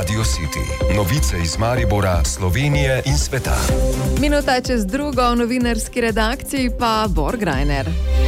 Radio City. Novice iz Maribora, Slovenije in sveta. Minuta čez drugo v novinarski redakciji pa Bor Grajner.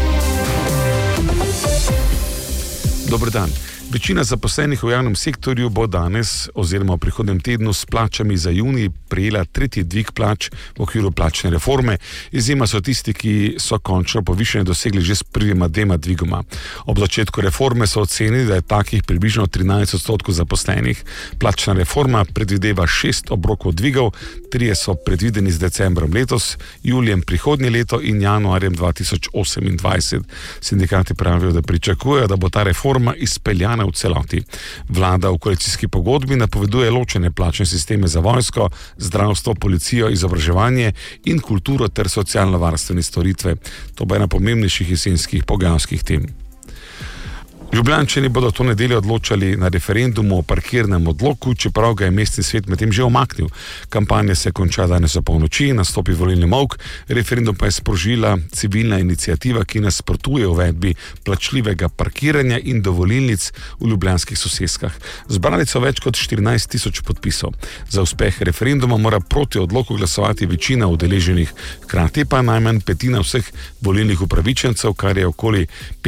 Dober dan. Večina zaposlenih v javnem sektorju bo danes oziroma v prihodnjem tednu s plačami za junij prejela tretji dvig plač v okviru plačne reforme. Izjema so tisti, ki so končno povišanje dosegli že s prvima dvema dvigoma. Ob začetku reforme so ocenili, da je takih približno 13% zaposlenih. Plačna reforma predvideva 6 obrokov dvigov, 3 so predvideni z decembrom letos, julijem prihodnje leto in januarjem 2028. Sindikati pravijo, da pričakujejo, da bo ta reforma izpeljana v celoti. Vlada v koalicijski pogodbi napoveduje ločene plačne sisteme za vojsko, zdravstvo, policijo, izobraževanje in kulturo ter socialno-varstvene storitve. To bo ena pomembnejših jesenskih pogajalskih tem. Ljubljančani bodo to nedeljo odločali na referendumu o parkirnem odloku, čeprav ga je mestni svet medtem že umaknil. Kampanja se konča danes ob polnoči, nastopi volilni molk, referendum pa je sprožila civilna iniciativa, ki nasprotuje uvedbi plačljivega parkiranja in dovolilnic v ljubljanskih soseskah. Zbrali so več kot 14.000 podpisov. Za uspeh referenduma mora proti odloku glasovati večina udeleženih, hkrati pa najmanj petina vseh volilnih upravičencev, kar je okoli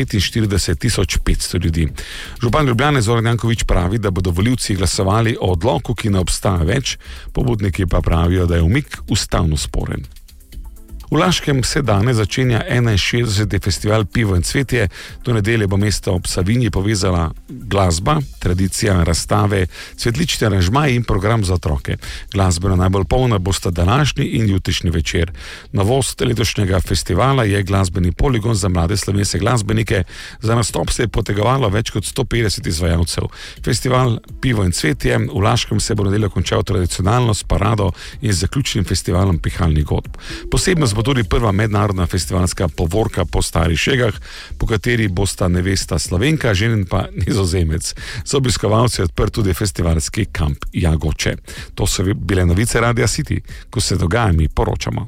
45.500 ljudi. Župan Ljubljane Zoran Janković pravi, da bodo volivci glasovali o odloku, ki ne obstaja več, pobudniki pa pravijo, da je umik ustavno sporen. V Laškem se danes začenja 61. festival Pivo in cvetje. Do nedelje bo mesto ob Savinji povezala glasba, tradicija, razstave, cvetlični aranžmaji in program za otroke. Glasbeno najbolj polna bosta današnji in jutrišnji večer. Novost letošnjega festivala je glasbeni poligon za mlade slovenske glasbenike. Za nastop se je potegovalo več kot 150 izvajalcev. Festival Pivo in cvetje v Laškem se bo nedeljo končal tradicionalno s parado in zaključnim festivalom pihalnih godb. Posebno bo tudi prva mednarodna festivalska povorka po Starih Šegah, po kateri bosta nevesta Slovenka, ženin pa Nizozemec. Za obiskovalce je odprt tudi festivalski kamp Jagoče. To so bile novice Radia City. Ko se dogaja, mi poročamo.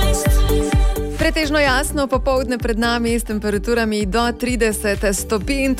Pretežno jasno popoldne pred nami s temperaturami do 30 stopinj.